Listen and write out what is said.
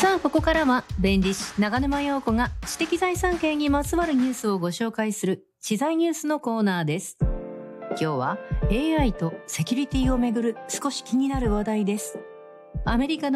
さあ、ここからは弁理士長沼陽子が知的財産権にまつわるニュースをご紹介する知財ニュースのコーナーです。今日は AI とセキュリティをめぐる少し気になる話題です。アメリカの